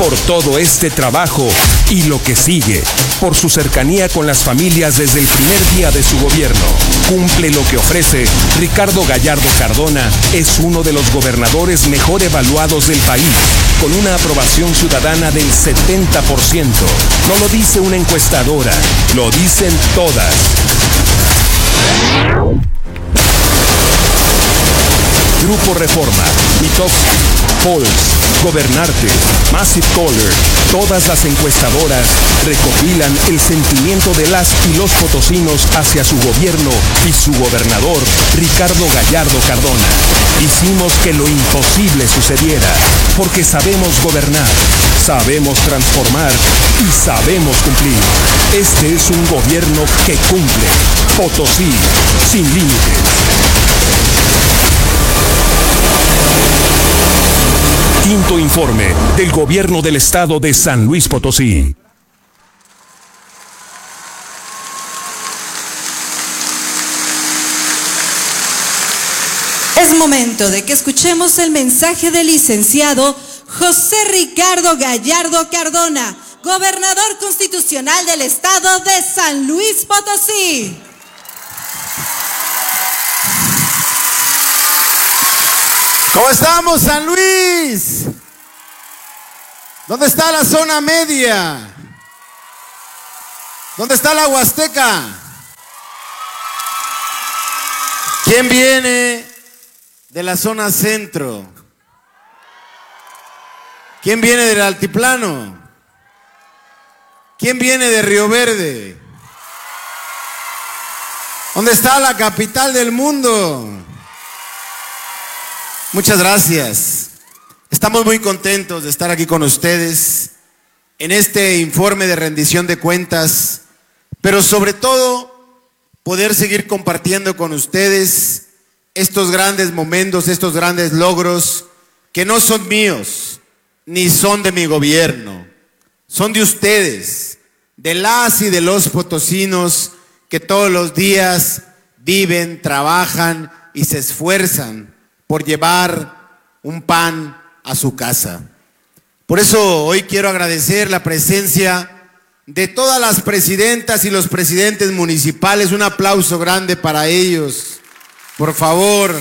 por todo este trabajo y lo que sigue, por su cercanía con las familias desde el primer día de su gobierno. Cumple lo que ofrece. Ricardo Gallardo Cardona es uno de los gobernadores mejor evaluados del país, con una aprobación ciudadana del 70%. No lo dice una encuestadora, lo dicen todas. Grupo Reforma, Mitofsky, Pulse, Gobernarte, Massive Caller, todas las encuestadoras recopilan el sentimiento de las y los potosinos hacia su gobierno y su gobernador, Ricardo Gallardo Cardona. Hicimos que lo imposible sucediera, porque sabemos gobernar, sabemos transformar y sabemos cumplir. Este es un gobierno que cumple. Potosí, sin límites. Quinto informe del Gobierno del Estado de San Luis Potosí. Es momento de que escuchemos el mensaje del licenciado José Ricardo Gallardo Cardona, gobernador constitucional del Estado de San Luis Potosí. ¿Cómo estamos, San Luis? ¿Dónde está la zona media? ¿Dónde está la Huasteca? ¿Quién viene de la zona centro? ¿Quién viene del altiplano? ¿Quién viene de Río Verde? ¿Dónde está la capital del mundo? Muchas gracias. Estamos muy contentos de estar aquí con ustedes en este informe de rendición de cuentas, pero sobre todo poder seguir compartiendo con ustedes estos grandes momentos, estos grandes logros que no son míos, ni son de mi gobierno, son de ustedes, de las y de los potosinos que todos los días viven, trabajan y se esfuerzan por llevar un pan a su casa. Por eso hoy quiero agradecer la presencia de todas las presidentas y los presidentes municipales. Un aplauso grande para ellos, por favor.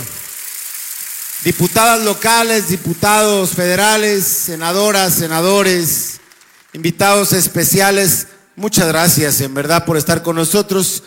Diputadas locales, diputados federales, senadoras, senadores, invitados especiales, muchas gracias en verdad por estar con nosotros.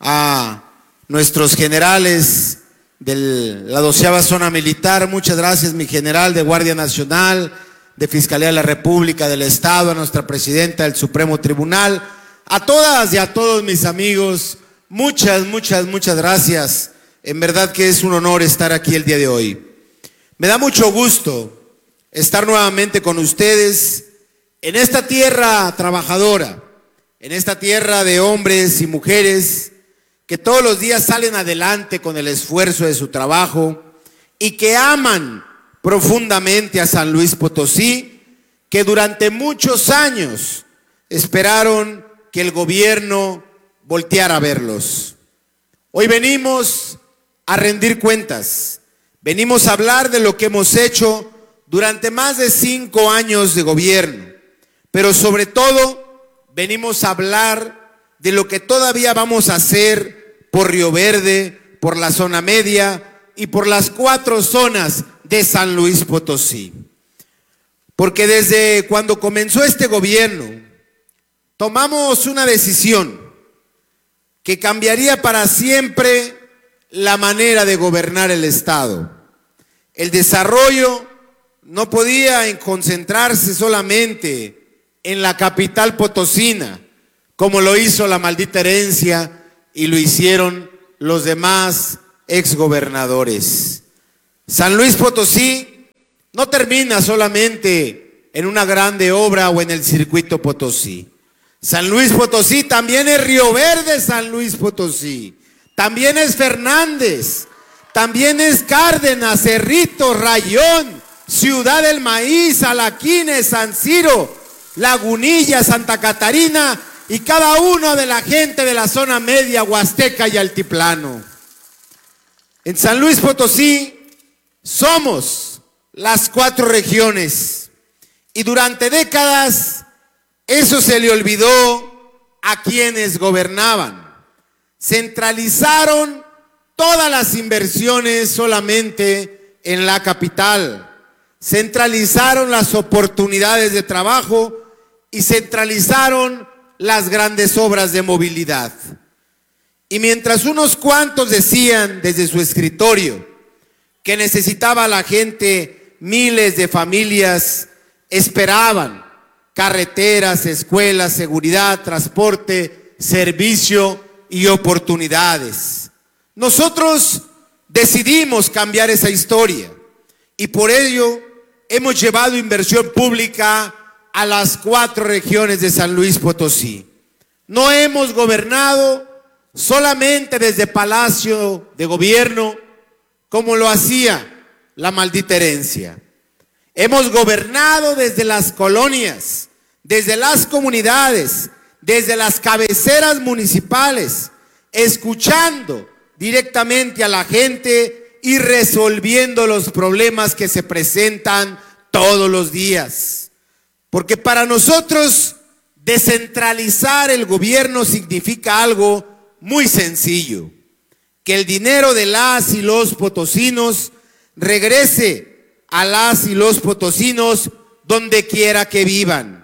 A nuestros generales de la 12ª zona militar, muchas gracias, mi general de Guardia Nacional, de Fiscalía de la República, del Estado, a nuestra presidenta del Supremo Tribunal, a todas y a todos mis amigos, muchas gracias. En verdad que es un honor estar aquí el día de hoy. Me da mucho gusto estar nuevamente con ustedes en esta tierra trabajadora, en esta tierra de hombres y mujeres que todos los días salen adelante con el esfuerzo de su trabajo y que aman profundamente a San Luis Potosí, que durante muchos años esperaron que el gobierno volteara a verlos. Hoy venimos a rendir cuentas, venimos a hablar de lo que hemos hecho durante más de 5 años de gobierno, pero sobre todo venimos a hablar de lo que todavía vamos a hacer por Río Verde, por la zona media y por las 4 zonas de San Luis Potosí. Porque desde cuando comenzó este gobierno, tomamos una decisión que cambiaría para siempre la manera de gobernar el Estado. El desarrollo no podía concentrarse solamente en la capital potosina, como lo hizo la maldita herencia y lo hicieron los demás exgobernadores. San Luis Potosí no termina solamente en una grande obra o en el circuito Potosí. San Luis Potosí también es Río Verde, San Luis Potosí. También es Fernández, también es Cárdenas, Cerrito, Rayón, Ciudad del Maíz, Alaquines, San Ciro, Lagunilla, Santa Catarina y cada uno de la gente de la zona media, Huasteca y Altiplano. En San Luis Potosí somos las 4 regiones Y durante décadas eso se le olvidó a quienes gobernaban. Centralizaron todas las inversiones solamente en la capital. Centralizaron las oportunidades de trabajo y centralizaron las grandes obras de movilidad. Y mientras unos cuantos decían desde su escritorio que necesitaba la gente, miles de familias esperaban carreteras, escuelas, seguridad, transporte, servicio y oportunidades. Nosotros decidimos cambiar esa historia y por ello hemos llevado inversión pública a las 4 regiones de San Luis Potosí. No hemos gobernado solamente desde Palacio de Gobierno, como lo hacía la maldita herencia. Hemos gobernado desde las colonias, desde las comunidades, desde las cabeceras municipales, escuchando directamente a la gente y resolviendo los problemas que se presentan todos los días. Porque para nosotros descentralizar el gobierno significa algo muy sencillo: que el dinero de las y los potosinos regrese a las y los potosinos donde quiera que vivan.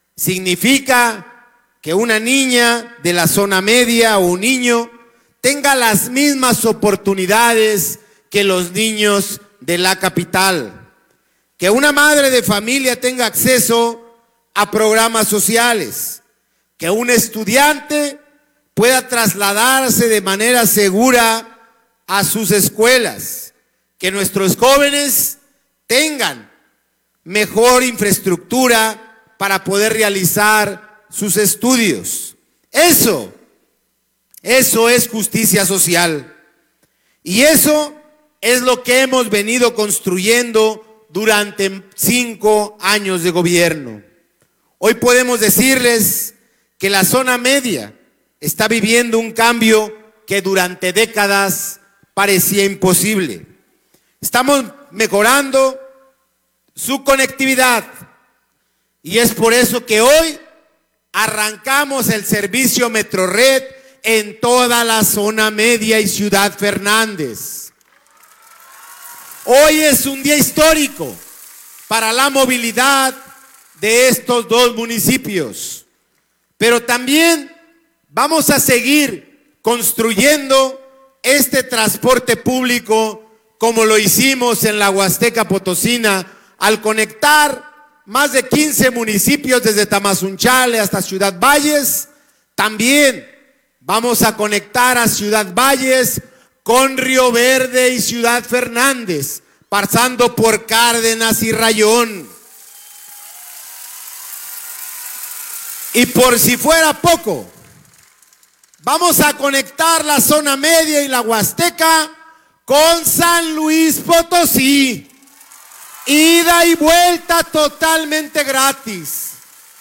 Significa que una niña de la zona media o un niño tenga las mismas oportunidades que los niños de la capital. Que una madre de familia tenga acceso a programas sociales. Que un estudiante pueda trasladarse de manera segura a sus escuelas. Que nuestros jóvenes tengan mejor infraestructura para poder realizar sus estudios. Eso es justicia social. Y eso es lo que hemos venido construyendo durante 5 años de gobierno. Hoy podemos decirles que la zona media está viviendo un cambio que durante décadas parecía imposible. Estamos mejorando su conectividad y es por eso que hoy arrancamos el servicio Metrored en toda la zona media y Ciudad Fernández. Hoy es un día histórico para la movilidad de estos 2 municipios, pero también vamos a seguir construyendo este transporte público como lo hicimos en la Huasteca Potosina, al conectar más de 15 municipios desde Tamazunchale hasta Ciudad Valles. También vamos a conectar a Ciudad Valles con Río Verde y Ciudad Fernández, pasando por Cárdenas y Rayón. Y por si fuera poco, vamos a conectar la zona media y la Huasteca con San Luis Potosí, ida y vuelta totalmente gratis.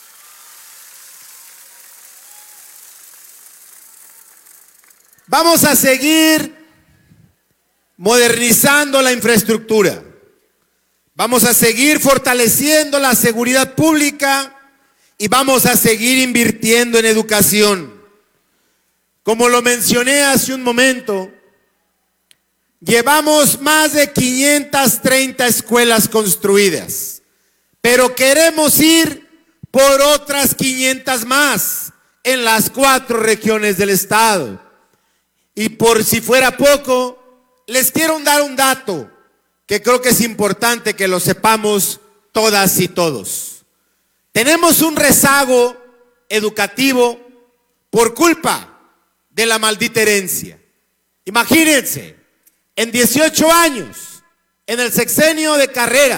Vamos a seguir modernizando la infraestructura. Vamos a seguir fortaleciendo la seguridad pública y vamos a seguir invirtiendo en educación. Como lo mencioné hace un momento, llevamos más de 530 escuelas construidas, pero queremos ir por otras 500 más en las 4 regiones del estado. Y por si fuera poco, les quiero dar un dato que creo que es importante que lo sepamos todas y todos. Tenemos un rezago educativo por culpa de la maldita herencia. Imagínense, en 18 años, en el sexenio de Carrera,